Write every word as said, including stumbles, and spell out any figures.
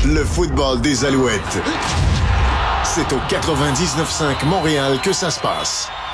le football des Alouettes. C'est au quatre-vingt-dix-neuf cinq Montréal que ça se passe.